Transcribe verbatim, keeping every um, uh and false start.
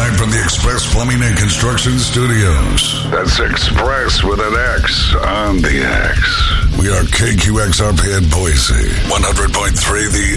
Live from the Express Plumbing and Construction Studios. That's Express with an X on the X. We are K Q X R P in Boise, one hundred point three The